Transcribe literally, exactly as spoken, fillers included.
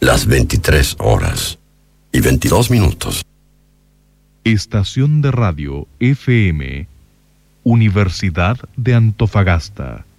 las veintitrés horas y veintidós minutos. Estación de radio F M, Universidad de Antofagasta.